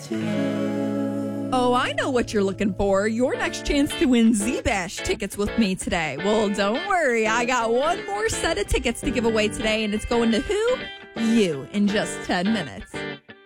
Oh, I know what you're looking for. Your next chance to win Z-Bash tickets with me today. Well, don't worry. I got one more set of tickets to give away today, and it's going to who? You in just 10 minutes.